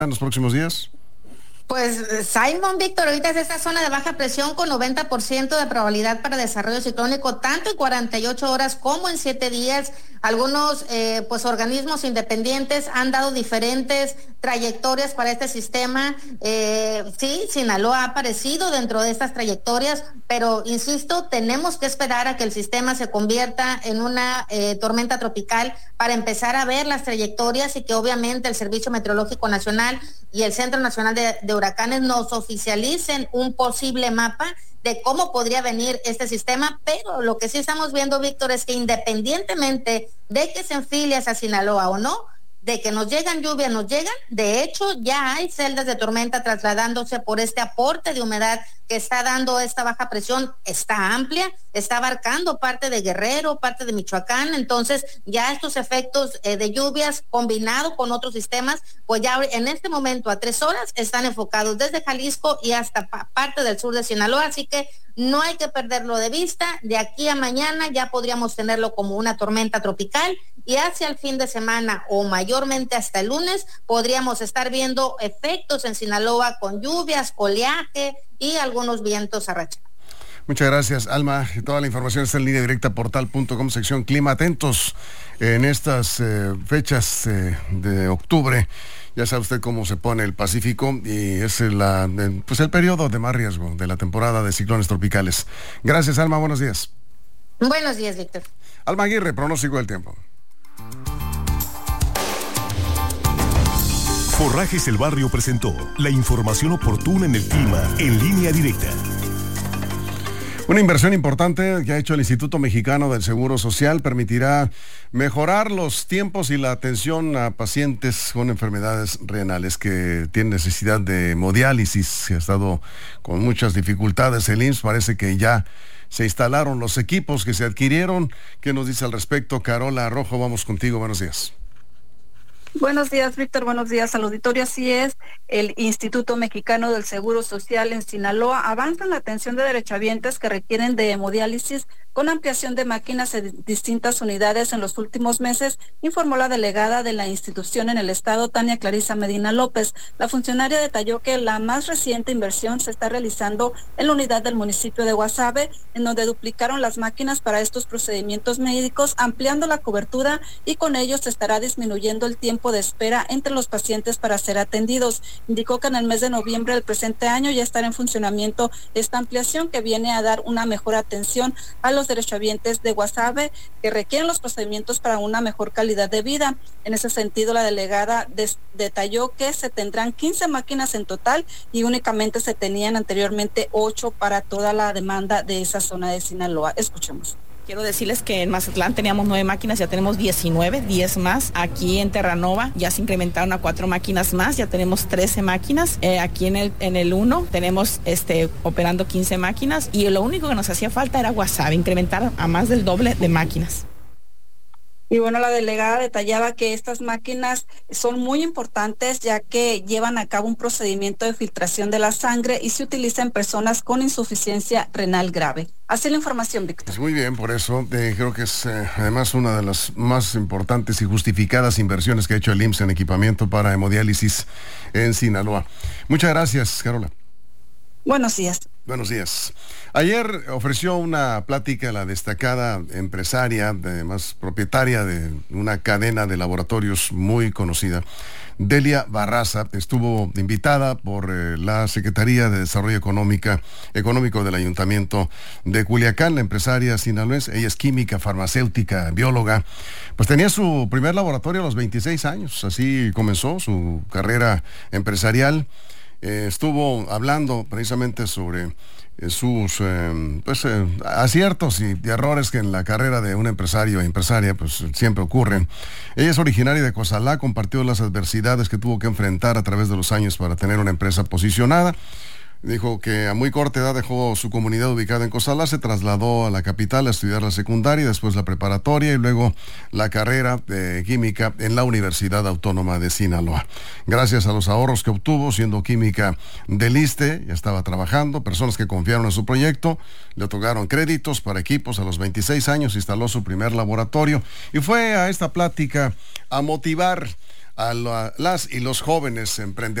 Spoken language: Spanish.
en los próximos días? Pues Simon, Víctor, ahorita es esta zona de baja presión con 90% de probabilidad para desarrollo ciclónico, tanto en 48 horas como en 7 días. Algunos pues organismos independientes han dado diferentes trayectorias para este sistema. Sí, Sinaloa ha aparecido dentro de estas trayectorias, pero insisto, tenemos que esperar a que el sistema se convierta en una tormenta tropical para empezar a ver las trayectorias y que obviamente el Servicio Meteorológico Nacional y el Centro Nacional de Huracanes nos oficialicen un posible mapa de cómo podría venir este sistema, pero lo que sí estamos viendo, Víctor, es que independientemente de que se enfile hacia Sinaloa o no, de que nos llegan lluvias, nos llegan. De hecho, ya hay celdas de tormenta trasladándose por este aporte de humedad que está dando esta baja presión. Está amplia, está abarcando parte de Guerrero, parte de Michoacán. Entonces, ya estos efectos de lluvias combinado con otros sistemas, pues ya en este momento a 3 horas están enfocados desde Jalisco y hasta parte del sur de Sinaloa. Así que no hay que perderlo de vista. De aquí a mañana ya podríamos tenerlo como una tormenta tropical y hacia el fin de semana o mayormente hasta el lunes podríamos estar viendo efectos en Sinaloa con lluvias, oleaje y algunos vientos arrachados. Muchas gracias, Alma. Toda la información está en línea directa portal.com, sección clima. Atentos en estas fechas de octubre. Ya sabe usted cómo se pone el Pacífico y es el periodo de más riesgo de la temporada de ciclones tropicales. Gracias, Alma. Buenos días. Buenos días, Víctor. Alma Aguirre, pronóstico del tiempo. Forrajes El Barrio presentó la información oportuna en el clima en línea directa. Una inversión importante que ha hecho el Instituto Mexicano del Seguro Social permitirá mejorar los tiempos y la atención a pacientes con enfermedades renales que tienen necesidad de hemodiálisis, que ha estado con muchas dificultades. El IMSS parece que ya se instalaron los equipos que se adquirieron. ¿Qué nos dice al respecto? Carola Rojo, vamos contigo. Buenos días. Buenos días, Víctor. Buenos días al auditorio. Así es, el Instituto Mexicano del Seguro Social en Sinaloa avanza en la atención de derechohabientes que requieren de hemodiálisis con ampliación de máquinas en distintas unidades en los últimos meses, informó la delegada de la institución en el estado, Tania Clarisa Medina López. La funcionaria detalló que la más reciente inversión se está realizando en la unidad del municipio de Guasave, en donde duplicaron las máquinas para estos procedimientos médicos, ampliando la cobertura y con ello se estará disminuyendo el tiempo de espera entre los pacientes para ser atendidos. Indicó que en el mes de noviembre del presente año ya estará en funcionamiento esta ampliación que viene a dar una mejor atención a los derechohabientes de Guasave que requieren los procedimientos para una mejor calidad de vida. En ese sentido, la delegada detalló que se tendrán 15 máquinas en total y únicamente se tenían anteriormente 8 para toda la demanda de esa zona de Sinaloa. Escuchemos. Quiero decirles que en Mazatlán teníamos 9 máquinas, ya tenemos 19, 10 más. Aquí en Terranova ya se incrementaron a 4 máquinas más, ya tenemos 13 máquinas. Aquí en el 1 tenemos operando 15 máquinas y lo único que nos hacía falta era Guasave, incrementar a más del doble de máquinas. Y bueno, la delegada detallaba que estas máquinas son muy importantes ya que llevan a cabo un procedimiento de filtración de la sangre y se utiliza en personas con insuficiencia renal grave. Así la información, Víctor. Pues muy bien, por eso creo que es además una de las más importantes y justificadas inversiones que ha hecho el IMSS en equipamiento para hemodiálisis en Sinaloa. Muchas gracias, Carola. Buenos días. Buenos días. Ayer ofreció una plática la destacada empresaria, además propietaria de una cadena de laboratorios muy conocida, Delia Barraza. Estuvo invitada por la Secretaría de Desarrollo Económico del Ayuntamiento de Culiacán, la empresaria sinaloense. Ella es química, farmacéutica, bióloga. Pues tenía su primer laboratorio a los 26 años, así comenzó su carrera empresarial. Estuvo hablando precisamente sobre sus aciertos y errores que en la carrera de un empresario e empresaria pues siempre ocurren. Ella es originaria de Cozalá, compartió las adversidades que tuvo que enfrentar a través de los años para tener una empresa posicionada. Dijo que a muy corta edad dejó su comunidad ubicada en Cozalá, se trasladó a la capital a estudiar la secundaria, después la preparatoria y luego la carrera de química en la Universidad Autónoma de Sinaloa. Gracias a los ahorros que obtuvo siendo química del ISSSTE, ya estaba trabajando, personas que confiaron en su proyecto, le otorgaron créditos para equipos. A los 26 años instaló su primer laboratorio y fue a esta plática a motivar a las y los jóvenes emprendedores